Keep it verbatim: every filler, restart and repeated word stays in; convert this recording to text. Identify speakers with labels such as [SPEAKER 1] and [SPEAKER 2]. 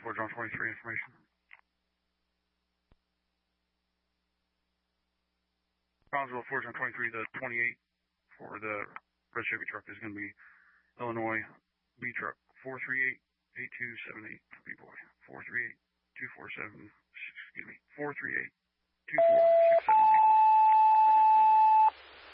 [SPEAKER 1] four, John twenty-three information. Brownsville four, John twenty-three, the twenty-eight for the red Chevy truck is going to be Illinois B truck four three eight, eight two seven eight, B boy, four three eight, two four seven, excuse me, four three eight, two four